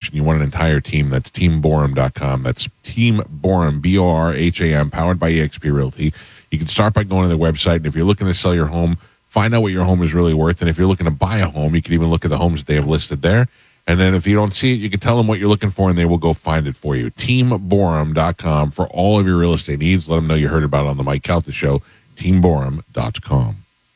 and you want an entire team, that's teamborum.com. That's Team Borum, BORHAM, powered by eXp Realty. You can start by going to their website, and if you're looking to sell your home, find out what your home is really worth. And if you're looking to buy a home, you can even look at the homes that they have listed there. And then if you don't see it, you can tell them what you're looking for, and they will go find it for you. TeamBorum.com for all of your real estate needs. Let them know you heard about it on the Mike Calta Show. TeamBorum.com.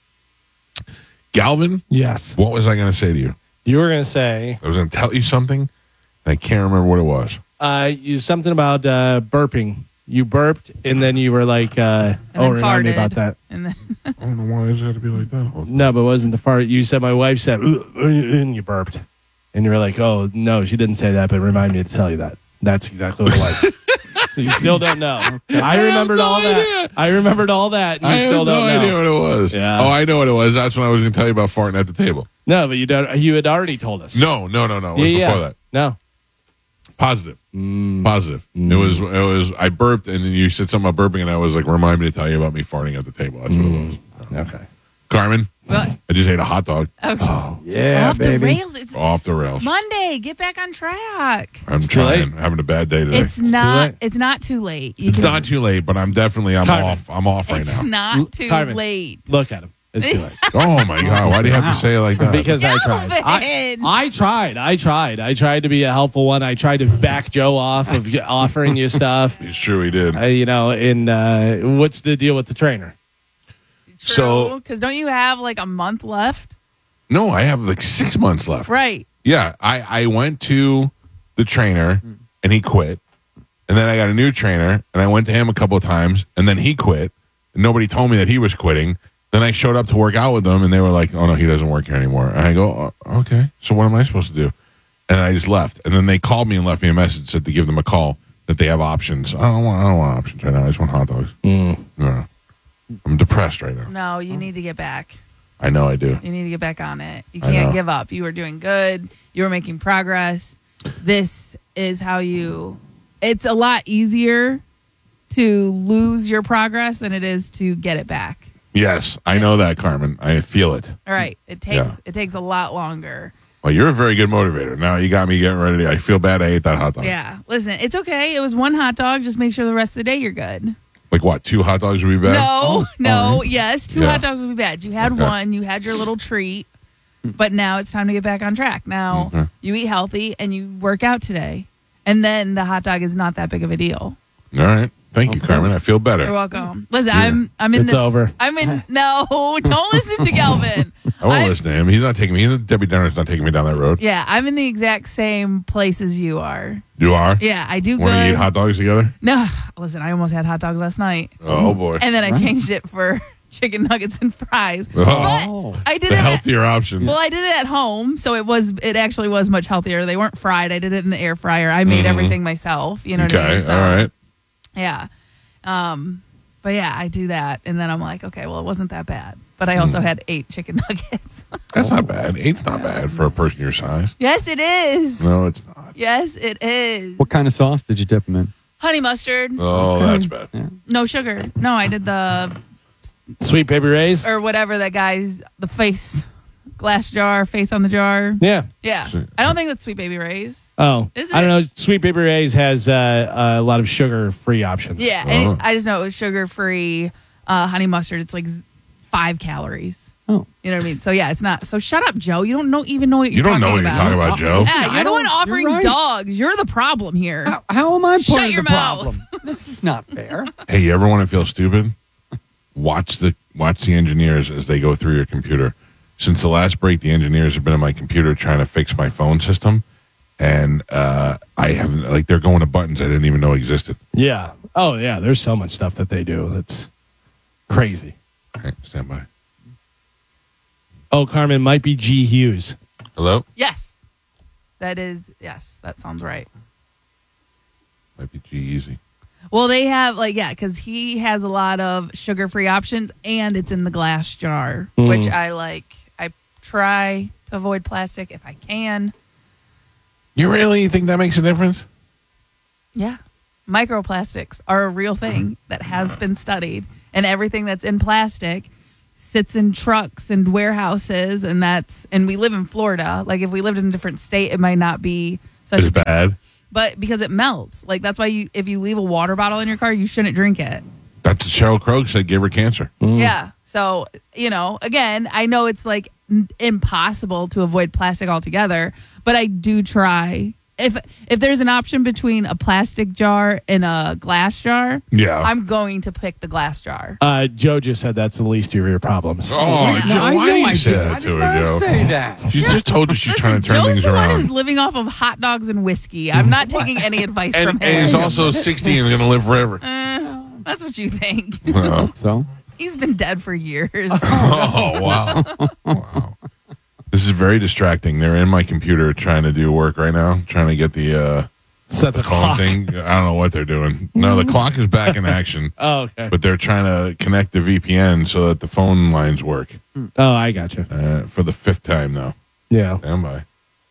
Galvin? Yes. What was I going to say to you? You were going to say... I was going to tell you something, and I can't remember what it was. Something about burping. You burped, and then you were like, remind me about that. And then I don't know why it had to be like that. No, but it wasn't the fart. You said, my wife said, and you burped. And you were like, oh, no, she didn't say that, but remind me to tell you that. That's exactly what it was. So you still don't know. I remembered all that. I remembered all that. And you still don't know. I have no idea what it was. Yeah. Oh, I know what it was. That's when I was going to tell you about farting at the table. No, but you had already told us. No. It was before that. No. Positive. Positive. It was. I burped, and then you said something about burping, and I was like, remind me to tell you about me farting at the table. That's what it was. Okay. Carmen, What? I just ate a hot dog. Okay. Oh, yeah, Off baby. the rails. It's Off the rails. Monday. Get back on track. I'm too trying. late. Having a bad day today. It's not. It's not too late. It's not too late, but I'm Carmen. off. I'm off right It's now. not too Carmen. late. Look at him. It's too late. Oh my God! Why do you have to say it like that? Because I tried. Galvin! I tried. I tried to be a helpful one. I tried to back Joe off of offering you stuff. It's true, he did. And what's the deal with the trainer? So- because don't you have like a month left? No, I have like 6 months left. Right. Yeah, I went to the trainer and he quit, and then I got a new trainer and I went to him a couple of times and then he quit. And nobody told me that he was quitting. Then I showed up to work out with them, and they were like, "Oh no, he doesn't work here anymore." And I go, oh, "Okay, so what am I supposed to do?" And I just left. And then they called me and left me a message, said to give them a call, that they have options. I don't want options right now. I just want hot dogs. No. I'm depressed right now. No, you need to get back. I know I do. You need to get back on it. You I know. can't give up. You were doing good. You were making progress. This is how you. It's a lot easier to lose your progress than it is to get it back. Yes, I know that, Carmen. I feel it. All right. It takes a lot longer. Well, you're a very good motivator. Now you got me getting ready. I feel bad I ate that hot dog. Yeah. Listen, it's okay. It was one hot dog. Just make sure the rest of the day you're good. Like what? 2 hot dogs would be bad? No. Yes, 2 Yeah. hot dogs would be bad. You had Okay. one. You had your little treat. But now it's time to get back on track. Now Okay. you eat healthy and you work out today. And then the hot dog is not that big of a deal. All right. Thank you, Carmen. I feel better. You're welcome. Listen, I'm in It's this. over. I'm in. No, don't listen to Galvin. I won't listen to him. He's not taking me. Debbie Downer's not taking me down that road. Yeah, I'm in the exact same place as you are. You are? Yeah, I do Want to eat good. hot dogs together? No, listen, I almost had hot dogs last night. Oh, boy. And then I changed it for chicken nuggets and fries. Oh. But I did The it. healthier option. Well, I did it at home, so it actually was much healthier. They weren't fried. I did it in the air fryer. I made everything myself. You know what I Okay. mean? So, All right. Yeah. But yeah, I do that, and then I'm like, okay, well, it wasn't that bad. But I also had 8 chicken nuggets. That's not bad. 8's not bad for a person your size. Yes, it is. No, it's not. Yes, it is. What kind of sauce did you dip them in? Honey mustard. Oh, that's bad. No sugar. No, I did the Sweet Baby Ray's? or whatever that guy's the face glass jar, face on the jar. Yeah. Yeah. I don't think that's Sweet Baby Ray's. Oh. Is I don't it? know. Sweet Baby Ray's has a lot of sugar-free options. Yeah, and I just know it was sugar-free honey mustard. It's like 5 calories. Oh. You know what I mean? So yeah, it's not. So shut up, Joe. You don't even know what You you're don't talking know what about. you're talking about, Joe. Yeah, you're the one offering you're right. dogs. You're the problem here. How am I Shut part of your the mouth. problem? This is not fair. Hey, you ever want to feel stupid? Watch the engineers as they go through your computer. Since the last break, the engineers have been on my computer trying to fix my phone system, and I haven't. Like they're going to buttons I didn't even know existed. Yeah. Oh, yeah. There's so much stuff that they do. That's crazy. All right, stand by. Oh, Carmen, might be G. Hughes. Hello, Yes, that sounds right. might be G-Easy. Well, they have because he has a lot of sugar-free options, and it's in the glass jar, which I like. I try to avoid plastic if I can. You really think that makes a difference? Yeah. Microplastics are a real thing that has been studied, and everything that's in plastic sits in trucks and warehouses, and we live in Florida. Like if we lived in a different state, it might not be Such It's a big, bad. but because it melts. Like that's why if you leave a water bottle in your car, you shouldn't drink it. That's what Sheryl Crow said gave her cancer. Yeah. So, again, I know it's like impossible to avoid plastic altogether, but I do try. If there's an option between a plastic jar and a glass jar, Yeah. I'm going to pick the glass jar. Joe just said that's the least of your problems. Oh, Joe, I why know do you I say did. that I to did her, not Joe? say that. She just told you she's trying to turn Joe's things the one who's around. living off of hot dogs and whiskey. I'm not taking any advice from And he's him. also 60 and going to live forever. That's what you think. Oh, So He's been dead for years. oh, wow. Wow. This is very distracting. They're in my computer trying to do work right now, trying to get the Set the phone clock. thing. I don't know what they're doing. No, the clock is back in action, Oh, okay. but they're trying to connect the VPN so that the phone lines work Oh, I got you. for the 5th time now. Yeah. Stand by.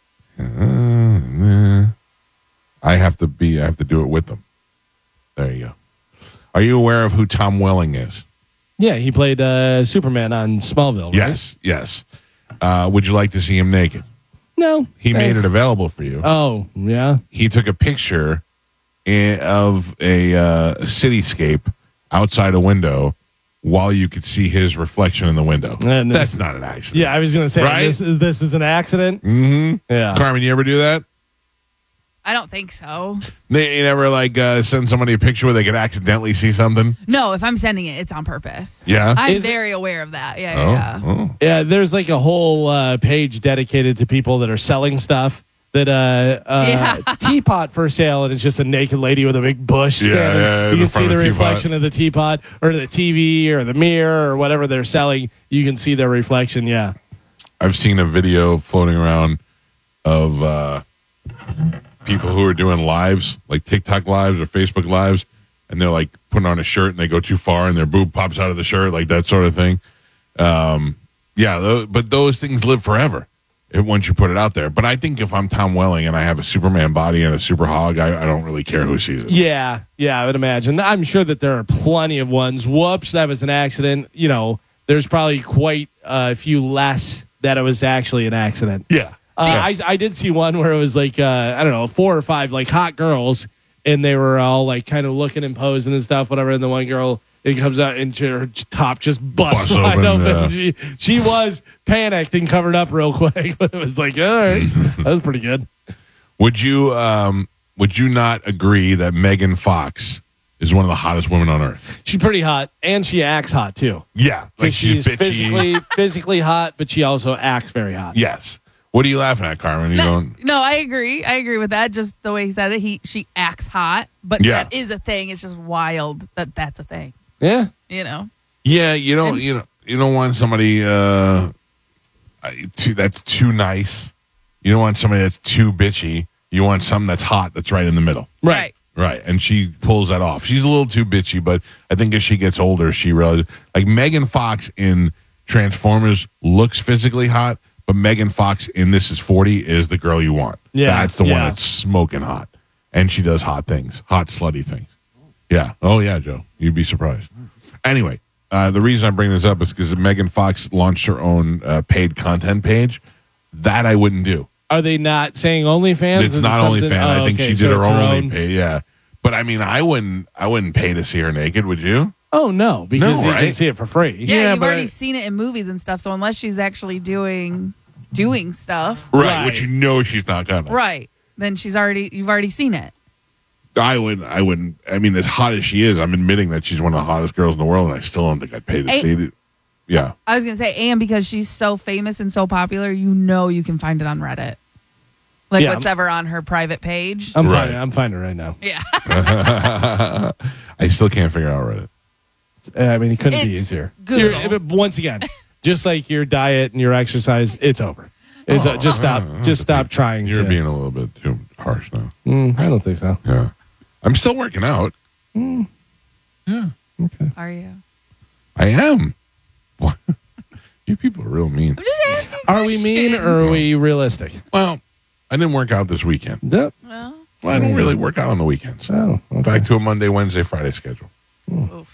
I have to do it with them. There you go. Are you aware of who Tom Welling is? Yeah, he played Superman on Smallville. Right? Yes. Would you like to see him naked? No. He made thanks. it available for you. Oh, yeah. He took a picture of a cityscape outside a window while you could see his reflection in the window. And That's not an accident. Yeah, I was going to say, Right? this is an accident. Mm-hmm. Yeah. Carmen, you ever do that? I don't think so. You never send somebody a picture where they could accidentally see something? No, if I'm sending it, it's on purpose. Yeah. I'm Is it- very aware of that. Yeah. Oh. Yeah, there's like a whole page dedicated to people that are selling stuff. That Yeah. teapot for sale, and it's just a naked lady with a big bush. Yeah, standing. yeah, You in can front see of the the teapot. reflection of the teapot, or the TV, or the mirror, or whatever they're selling. You can see their reflection. Yeah. I've seen a video floating around of people who are doing lives, like TikTok lives or Facebook lives, and they're like putting on a shirt and they go too far and their boob pops out of the shirt, like that sort of thing. But those things live forever once you put it out there. But I think if I'm Tom Welling and I have a Superman body and a super hog, I don't really care who sees it. Yeah, I would imagine. I'm sure that there are plenty of ones. Whoops, that was an accident. There's probably quite a few less that it was actually an accident. Yeah. I did see one where it was like, 4 or 5 like hot girls, and they were all like kind of looking and posing and stuff, whatever. And the one girl, it comes out and her top just busts Busts wide open, open. yeah. She was panicked and covered up real quick, but it was like, all right, that was pretty good. Would you not agree that Megan Fox is one of the hottest women on earth? She's pretty hot, and she acts hot too. Yeah. Like she's bitchy. physically hot, but she also acts very hot. Yes. What are you laughing at, Carmen? You going? No, I agree. I agree with that. Just the way he said it. She acts hot, but Yeah. that is a thing. It's just wild that that's a thing. Yeah. Yeah, you don't want somebody that's too nice. You don't want somebody that's too bitchy. You want something that's hot, that's right in the middle. Right. Right, and she pulls that off. She's a little too bitchy, but I think as she gets older, she realizes, like Megan Fox in Transformers looks physically hot, but Megan Fox in This Is 40 is the girl you want. Yeah, That's the one yeah. that's smoking hot, and she does hot things, hot slutty things. Yeah. Oh, yeah, Joe. You'd be surprised. Anyway, the reason I bring this up is because Megan Fox launched her own paid content page. That I wouldn't do. Are they not saying OnlyFans? It's Is it not something- OnlyFans. I think okay, she so did her it's own page. Yeah. But I mean, I wouldn't pay to see her naked, would you? Oh no, because No, you right? can see it for free. Yeah, Yeah, you've but already seen it in movies and stuff. So unless she's actually doing stuff, Right. Which you know she's not gonna. right, then you've already seen it. I wouldn't. I mean, as hot as she is, I'm admitting that she's one of the hottest girls in the world, and I still don't think I'd pay to see it. Yeah. I was gonna say, and because she's so famous and so popular, you can find it on Reddit. Like Yeah. what's ever on her private page. I'm Right. finding. I'm finding it right now. Yeah. I still can't figure out Reddit. I mean, it couldn't be It's easier. Google. But once again, just like your diet and your exercise, it's over. Just stop. Just stop trying. You're to, being a little bit too harsh now. I don't think so. Yeah. I'm still working out. Yeah. Are you? I am. What? You people are real mean. I'm just asking. Are we mean or are we realistic? Well, I didn't work out this weekend. Yep. Well, Well, I don't really work out on the weekends. Oh, okay. Back to a Monday, Wednesday, Friday schedule. oof.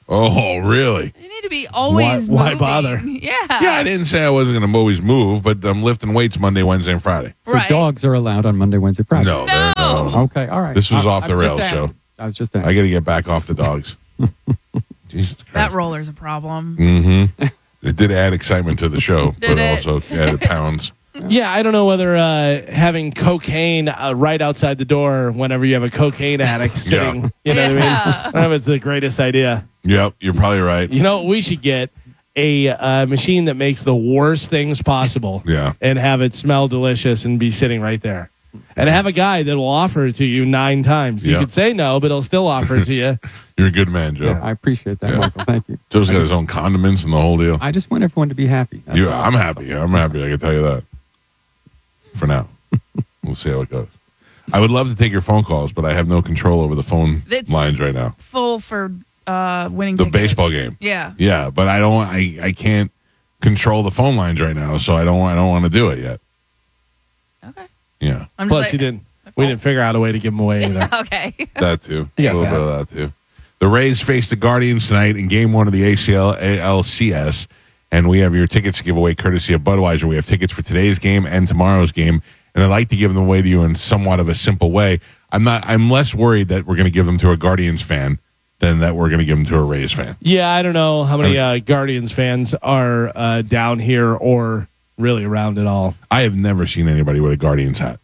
Oh, really? You need to be always Why moving. bother? Yeah. Yeah, I didn't say I wasn't going to always move, but I'm lifting weights Monday, Wednesday, and Friday. So Right. dogs are allowed on Monday, Wednesday, Friday. No, they're No. no. Okay, all right. This was off the I was just rails, asking. Joe. I was just I asking. got to get back off the dogs. Jesus Christ. That roller's a problem. Mm-hmm. It did add excitement to the show, Did but it? also added pounds. Yeah, I don't know whether having cocaine right outside the door whenever you have a cocaine addict sitting, you know what I mean? I don't know if it's the greatest idea. Yep, you're probably right. You know, we should get a machine that makes the worst things possible Yeah. and have it smell delicious and be sitting right there. And have a guy that will offer it to you 9 times. You Yeah. could say no, but he'll still offer it to you. You're a good man, Joe. I appreciate that, Yeah. Michael. Thank you. Joe's got his own condiments and the whole deal. I just want everyone to be happy. That's all. I'm happy. I'm happy. I can tell you that. For now. We'll see how it goes. I would love to take your phone calls, but I have no control over the phone It's- lines right now. Full for winning The tickets. baseball game. Yeah. Yeah, but I can't control the phone lines right now, so I don't want to do it yet. Okay. Yeah. I'm Plus, just we didn't figure out a way to give them away either. Okay. That too. Yeah, a little bit of that too. The Rays face the Guardians tonight in Game 1 of the ALCS, and we have your tickets to give away courtesy of Budweiser. We have tickets for today's game and tomorrow's game, and I'd like to give them away to you in somewhat of a simple way. I'm less worried that we're going to give them to a Guardians fan than that we're going to give them to a Rays fan. Yeah, I don't know how many Guardians fans are down here or really around at all. I have never seen anybody with a Guardians hat.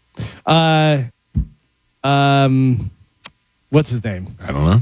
What's his name? I don't know.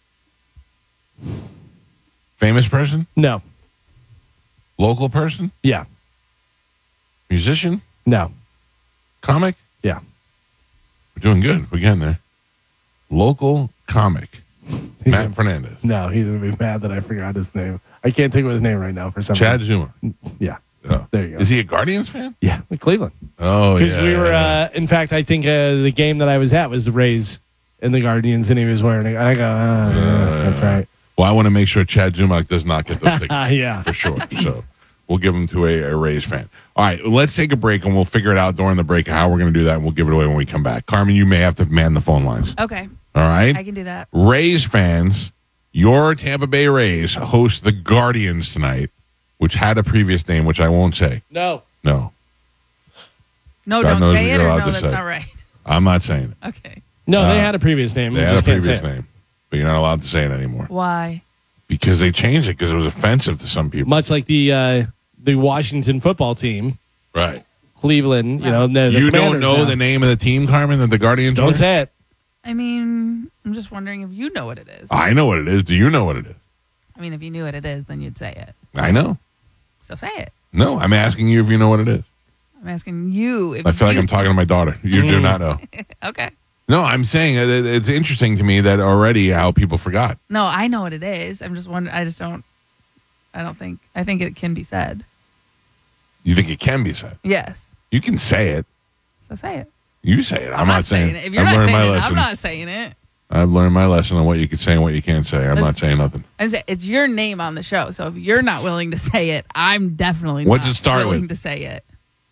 Famous person? No. Local person? Yeah. Musician? No. Comic? Yeah. We're doing good. We're getting there. Local comic. He's Matt Fernandez. No, he's gonna be mad that I forgot his name. I can't think of his name right now for some Chad reason. Zuma. Yeah. Oh. There you go. Is he a Guardians fan? Yeah, with Cleveland. Oh, yeah. Because we were, in fact, I think the game that I was at was the Rays and the Guardians, and he was wearing it. I go, that's right. Well, I want to make sure Chad Zumach does not get those tickets Yeah. for sure. So we'll give them to a Rays fan. All right, let's take a break, and we'll figure it out during the break how we're going to do that, and we'll give it away when we come back. Carmen, you may have to man the phone lines. Okay. All right? I can do that. Rays fans, your Tampa Bay Rays host the Guardians tonight, which had a previous name, which I won't say. No. No, No, God don't knows say what it, you're or allowed no, to that's say. not right. I'm not saying it. Okay. No, they had a previous name. They You had a just can't previous say it. name, but you're not allowed to say it anymore Why? because they changed it because it was offensive to some people. Much like the Washington football team, Right. Cleveland, you know. The You don't Commanders know now. the name of the team, Carmen, that the Guardians were? Don't say it. I mean, I'm just wondering if you know what it is. I know what it is. Do you know what it is? I mean, if you knew what it is, then you'd say it. I know. So say it. No, I'm asking you if you know what it is. I'm asking you if I feel like you- I'm talking to my daughter. You do not know. Okay. No, I'm saying it's interesting to me that already how people forgot. No, I know what it is. I'm just wondering. I think it can be said. You think it can be said? Yes. You can say it. So say it. You say it. I'm not saying it. If you're I've not learned saying my it, lesson. I'm not saying it. I've learned my lesson on what you can say and what you can't say. I'm not saying nothing. It's your name on the show. So if you're not willing to say it, I'm definitely What's not it start willing with? to say it.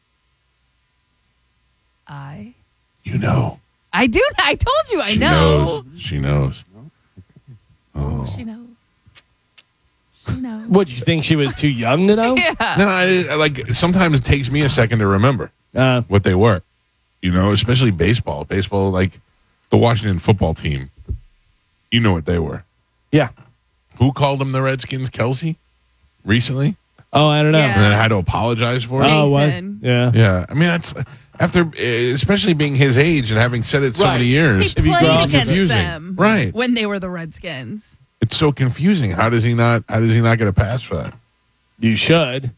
You know. I do. I told you. I She know. knows. She knows. Oh. She knows. She knows. What, you think she was too young to know? Yeah. No, I like sometimes it takes me a second to remember what they were. You know, especially baseball. Baseball, like the Washington football team. You know what they were. Yeah. Who called them the Redskins? Kelsey? Recently? Oh, I don't know. Yeah. And then had to apologize for it? Oh, what? Jason. Yeah. Yeah. I mean, that's after, especially being his age and having said it so Right. many He years. If you grow played up against confusing. them Right. when they were the Redskins. It's so confusing. How does he not get a pass for that? You should.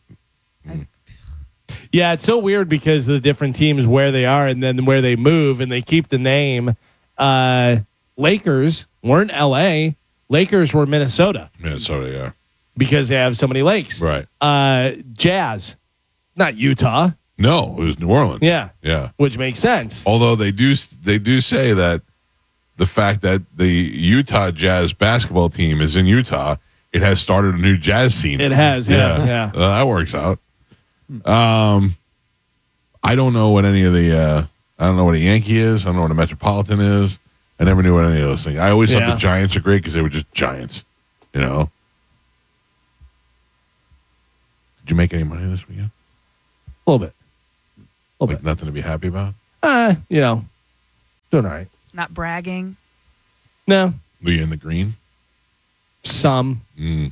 Yeah, it's so weird because the different teams where they are and then where they move and they keep the name. Lakers weren't L.A. Lakers were Minnesota Minnesota, yeah. because they have so many lakes. Right. Jazz, not Utah. No, it was New Orleans. Yeah, Yeah. which makes sense. Although they do say that the fact that the Utah Jazz basketball team is in Utah, it has started a new jazz scene. It has, yeah. That works out. I don't know what any of the I don't know what a Yankee is. I don't know what a Metropolitan is. I never knew what any of those things. I always thought Yeah. the Giants are great because they were just Giants. You know. Did you make any money this weekend? A little bit. Like nothing to be happy about? You know, doing all right. Not bragging. No, Were you in the green? some.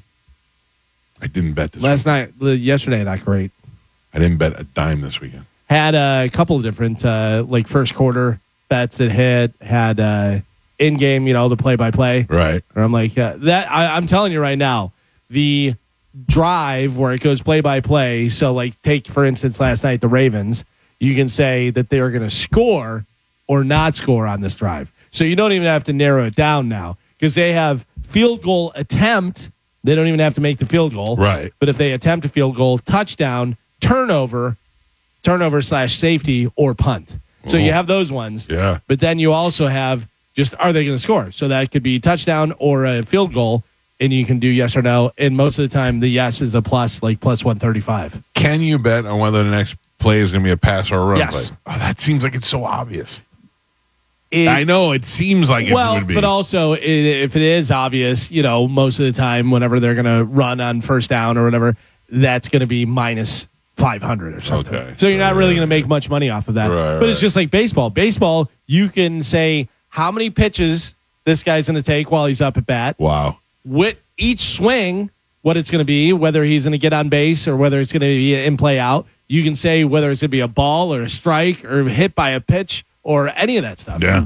I didn't bet this Last night, yesterday, not great. I didn't bet a dime this weekend. Had a couple of different, like first quarter bets that hit. Had in game, you know, the play-by-play. Right. Or I'm like, I'm telling you right now, the drive where it goes play-by-play. So, like, take, for instance, last night, the Ravens. You can say that they are going to score or not score on this drive. So you don't even have to narrow it down now because they have field goal attempt. They don't even have to make the field goal. Right. But if they attempt a field goal, touchdown, turnover / safety, or punt. So you have those ones. Yeah. But then you also have just, are they going to score? So that could be touchdown or a field goal, and you can do yes or no. And most of the time, the yes is a plus, like plus 135. Can you bet on whether the next play is going to be a pass or a run Yes. play? Oh, that seems like it's so obvious. I know it seems like it would be. But also, if it is obvious, you know, most of the time, whenever they're going to run on first down or whatever, that's going to be minus 500 or something. Okay. So you're not really going to make much money off of that. Right, but it's just like baseball. Baseball, you can say how many pitches this guy's going to take while he's up at bat. Wow. With each swing, what it's going to be, whether he's going to get on base or whether it's going to be in play out. You can say whether it's going to be a ball or a strike or hit by a pitch or any of that stuff. Yeah.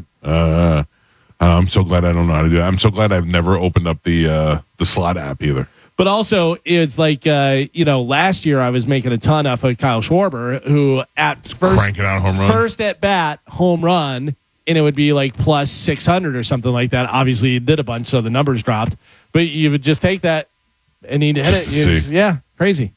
I'm so glad I don't know how to do that. I'm so glad I've never opened up the slot app either. But also, it's like, you know, last year I was making a ton off of Kyle Schwarber, who at Cranking out a home run. first at bat, home run, and it would be like plus 600 or something like that. Obviously, he did a bunch, so the numbers dropped. But you would just take that and he'd hit Just it. to see. Yeah, crazy.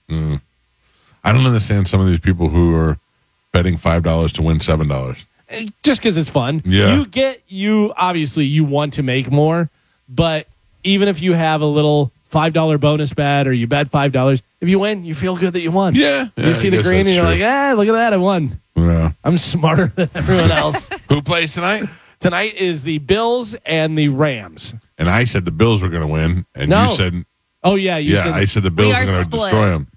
I don't understand some of these people who are betting $5 to win $7. Just because it's fun. Yeah. Obviously, you want to make more, but even if you have a little $5 bonus bet or you bet $5, if you win, you feel good that you won. Yeah. You see I the guess green and that's you're true. like, look at that, I won. Yeah. I'm smarter than everyone else. Who plays tonight? Tonight is the Bills and the Rams. And I said the Bills were going to win, and No. you said, Oh, yeah. I said the Bills are were going to split. destroy them.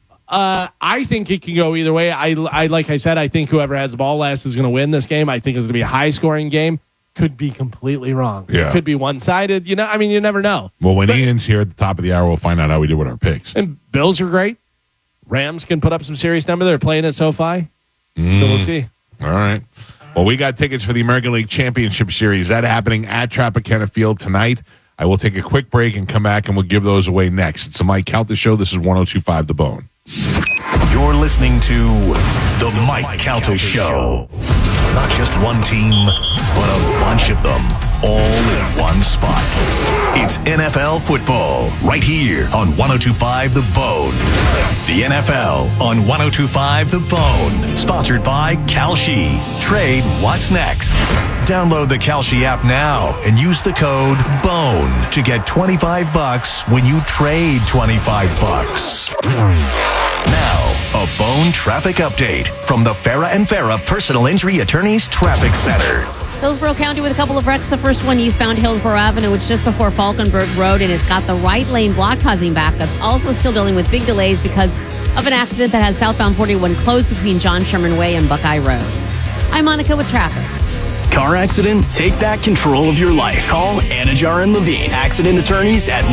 I think it can go either way. I like I said, I think whoever has the ball last is going to win this game. I think it's going to be a high-scoring game. Could be completely wrong. Yeah. Could be one-sided. You know, I mean, you never know. Well, when Ian's here at the top of the hour, we'll find out how we did with our picks. And Bills are great. Rams can put up some serious number. They're playing at SoFi. So we'll see. All right. Well, we got tickets for the American League Championship Series. That happening at Tropicana Field tonight. I will take a quick break and come back, and we'll give those away next. It's the Mike Calta Show. This is 102.5 The Bone. You're listening to The Mike Calta Show. Not just one team, but a bunch of them, all in one spot. It's NFL football, right here on 102.5 The Bone. The NFL on 102.5 The Bone. Sponsored by Kalshi. Trade what's next. Download the Kalshi app now and use the code BONE to get $25 when you trade $25. Now, a Bone traffic update from the Farah and Farah Personal Injury Attorneys Traffic Center. Hillsborough County with a couple of wrecks. The first one eastbound Hillsborough Avenue. It's just before Falkenberg Road, and it's got the right lane blocked, causing backups. Also still dealing with big delays because of an accident that has southbound 41 closed between John Sherman Way and Buckeye Road. I'm Monica with traffic. Car accident? Take back control of your life. Call Anajar and Levine, accident attorneys at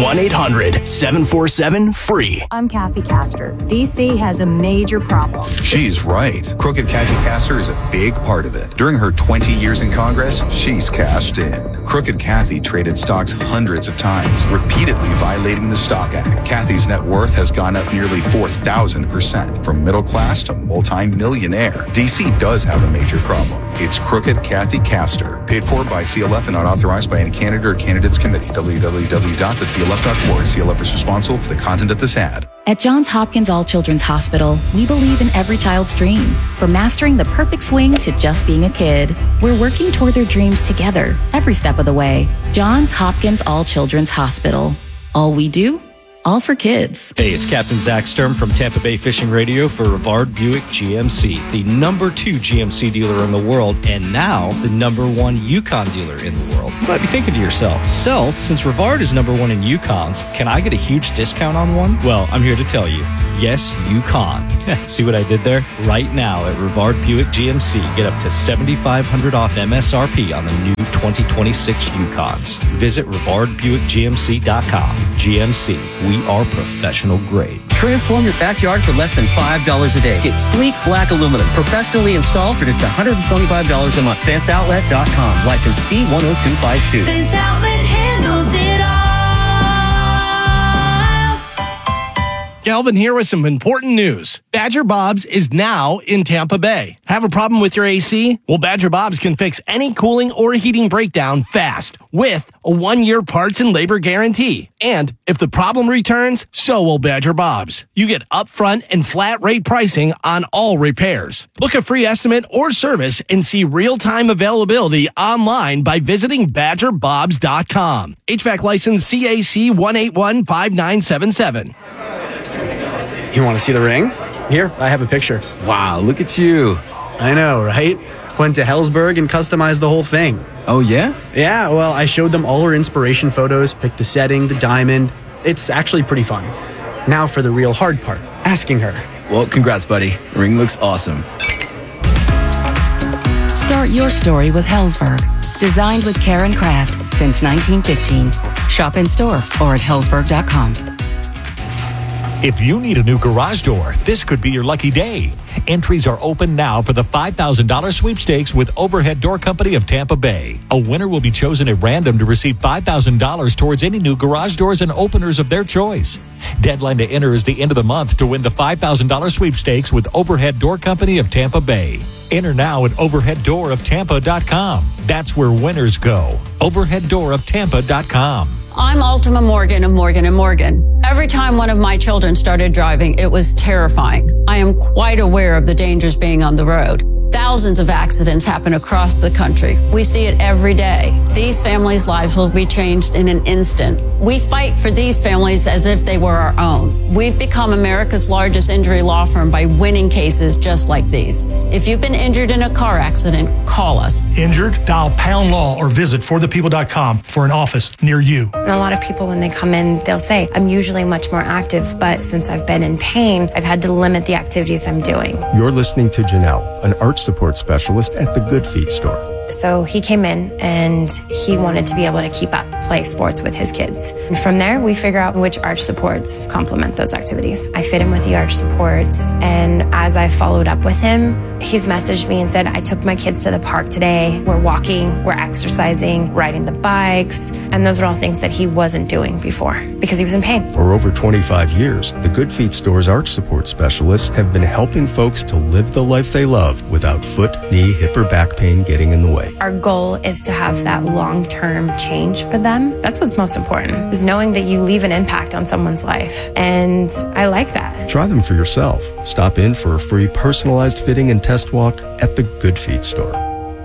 1-800-747-FREE. I'm Kathy Castor. DC has a major problem. She's right. Crooked Kathy Castor is a big part of it. During her 20 years in Congress, she's cashed in. Crooked Kathy traded stocks hundreds of times, repeatedly violating the Stock Act. Kathy's net worth has gone up nearly 4,000%, from middle class to multi-millionaire. DC does have a major problem. It's Crooked Kathy Castor, paid for by CLF and not authorized by any candidate or candidates committee. www.theclf.org. CLF is responsible for the content of this ad. At Johns Hopkins All Children's Hospital, we believe in every child's dream. From mastering the perfect swing to just being a kid, we're working toward their dreams together, every step of the way. Johns Hopkins All Children's Hospital. All we do, all for kids. Hey, it's Captain Zach Sturm from Tampa Bay Fishing Radio for Rivard Buick GMC, the number 2 GMC dealer in the world, and now the number 1 Yukon dealer in the world. You might be thinking to yourself, so, since Rivard is number 1 in Yukons, can I get a huge discount on one? Well, I'm here to tell you, yes, you can. See what I did there? Right now at Rivard Buick GMC, get up to $7,500 off MSRP on the new 2026 Yukons. Visit RivardBuickGMC.com. GMC, we are professional grade. Transform your backyard for less than $5 a day. Get sleek black aluminum professionally installed for just $125 a month. FenceOutlet.com. License C10252. Fence Outlet handles it all. Galvin here with some important news. Badger Bob's is now in Tampa Bay. Have a problem with your AC? Well, Badger Bob's can fix any cooling or heating breakdown fast with a 1-year parts and labor guarantee. And if the problem returns, so will Badger Bob's. You get upfront and flat rate pricing on all repairs. Book a free estimate or service and see real-time availability online by visiting BadgerBobs.com. HVAC license CAC 1815977. You want to see the ring? Here, I have a picture. Wow, look at you. I know, right? Went to Hellsberg and customized the whole thing. Oh, yeah? Yeah, well, I showed them all her inspiration photos, picked the setting, the diamond. It's actually pretty fun. Now for the real hard part, asking her. Well, congrats, buddy. The ring looks awesome. Start your story with Hellsberg. Designed with care and craft since 1915. Shop in store or at Hellsberg.com. If you need a new garage door, this could be your lucky day. Entries are open now for the $5,000 sweepstakes with Overhead Door Company of Tampa Bay. A winner will be chosen at random to receive $5,000 towards any new garage doors and openers of their choice. Deadline to enter is the end of the month to win the $5,000 sweepstakes with Overhead Door Company of Tampa Bay. Enter now at overheaddooroftampa.com. That's where winners go. Overheaddooroftampa.com. I'm Altima Morgan of Morgan & Morgan. Every time one of my children started driving, it was terrifying. I am quite aware of the dangers being on the road. Thousands of accidents happen across the country. We see it every day. These families' lives will be changed in an instant. We fight for these families as if they were our own. We've become America's largest injury law firm by winning cases just like these. If you've been injured in a car accident, call us. Injured? Dial pound law or visit forthepeople.com for an office near you. And a lot of people, when they come in, they'll say, I'm usually much more active, but since I've been in pain, I've had to limit the activities I'm doing. You're listening to Janelle, an arch support specialist at the Good Feet store. So he came in and he wanted to be able to keep up, play sports with his kids. And from there, we figure out which arch supports complement those activities. I fit him with the arch supports. And as I followed up with him, he's messaged me and said, I took my kids to the park today. We're walking, we're exercising, riding the bikes. And those are all things that he wasn't doing before because he was in pain. For over 25 years, the Good Feet store's arch support specialists have been helping folks to live the life they love without foot, knee, hip, or back pain getting in the way. Our goal is to have that long-term change for them. That's what's most important, is knowing that you leave an impact on someone's life. And I like that. Try them for yourself. Stop in for a free personalized fitting and test walk at the Good Feet store.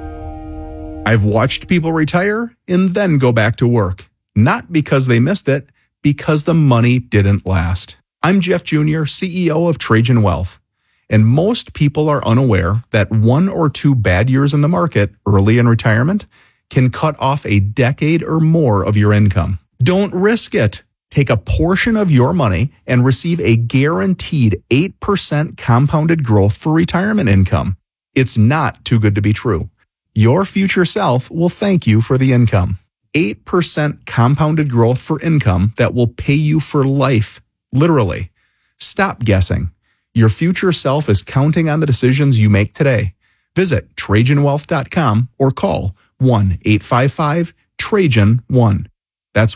I've watched people retire and then go back to work. Not because they missed it, because the money didn't last. I'm Jeff Jr., CEO of Trajan Wealth. And most people are unaware that 1 or 2 bad years in the market early in retirement can cut off a decade or more of your income. Don't risk it. Take a portion of your money and receive a guaranteed 8% compounded growth for retirement income. It's not too good to be true. Your future self will thank you for the income. 8% compounded growth for income that will pay you for life. Literally. Stop guessing. Your future self is counting on the decisions you make today. Visit TrajanWealth.com or call 1-855-TRAJAN-1. That's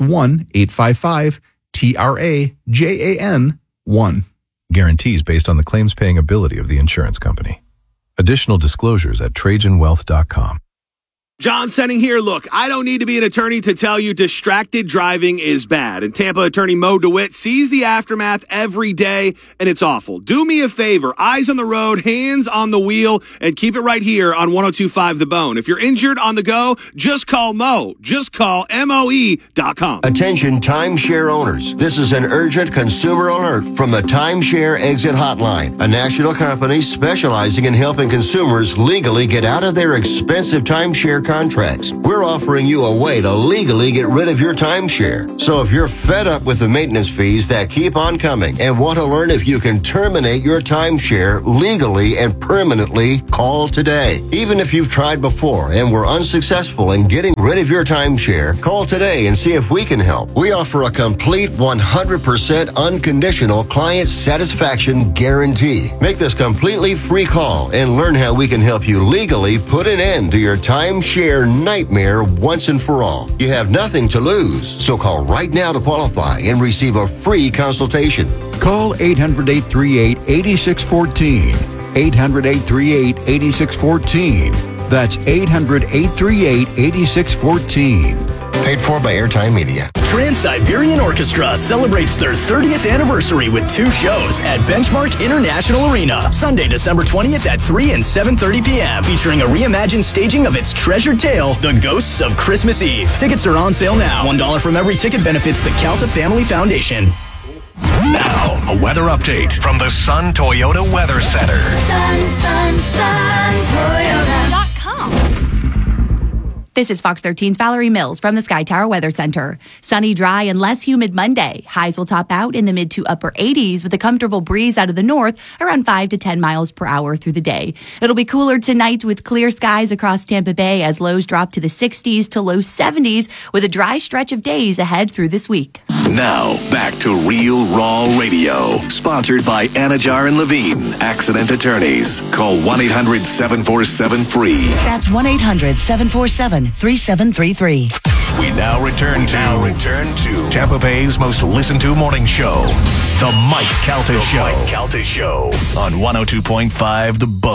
1-855-TRAJAN-1. Guarantees based on the claims paying ability of the insurance company. Additional disclosures at TrajanWealth.com. John Senning here. Look, I don't need to be an attorney to tell you distracted driving is bad. And Tampa attorney Mo DeWitt sees the aftermath every day, and it's awful. Do me a favor. Eyes on the road, hands on the wheel, and keep it right here on 102.5 The Bone. If you're injured on the go, just call Mo. Just call MOE.com. Attention timeshare owners. This is an urgent consumer alert from the Timeshare Exit Hotline, a national company specializing in helping consumers legally get out of their expensive timeshare contracts. We're offering you a way to legally get rid of your timeshare. So if you're fed up with the maintenance fees that keep on coming and want to learn if you can terminate your timeshare legally and permanently, call today. Even if you've tried before and were unsuccessful in getting rid of your timeshare, call today and see if we can help. We offer a complete 100% unconditional client satisfaction guarantee. Make this completely free call and learn how we can help you legally put an end to your timeshare nightmare once and for all. You have nothing to lose, so call right now to qualify and receive a free consultation. Call 800-838-8614. 800-838-8614. That's 800-838-8614. Paid for by Airtime Media. Trans-Siberian Orchestra celebrates their 30th anniversary with 2 shows at Benchmark International Arena. Sunday, December 20th at 3 and 7:30 p.m. featuring a reimagined staging of its treasured tale, The Ghosts of Christmas Eve. Tickets are on sale now. $1 from every ticket benefits the Calta Family Foundation. Now, a weather update from the Sun Toyota Weather Center. Toyota.com. This is Fox 13's Valerie Mills from the Sky Tower Weather Center. Sunny, dry, and less humid Monday. Highs will top out in the mid to upper 80s with a comfortable breeze out of the north around 5 to 10 miles per hour through the day. It'll be cooler tonight with clear skies across Tampa Bay as lows drop to the 60s to low 70s with a dry stretch of days ahead through this week. Now, back to Real Raw Radio. Sponsored by Anajar and Levine, accident attorneys. Call 1-800-747-FREE. That's 1-800-747-3733. We now return to Tampa Bay's most listened to morning show, The Mike Calta Show. On 102.5 The Bone.